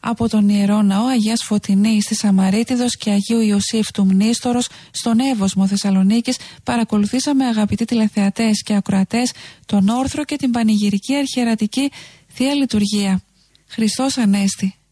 Από τον Ιερό Ναό Αγίας Φωτεινής της Σαμαρίτιδος και Αγίου Ιωσήφ του Μνήστορος στον Εύωσμο Θεσσαλονίκης παρακολουθήσαμε, αγαπητοί τηλεθεατές και ακροατές, τον όρθρο και την πανηγυρική αρχιερατική Θεία Λειτουργία. Χριστός Ανέστη.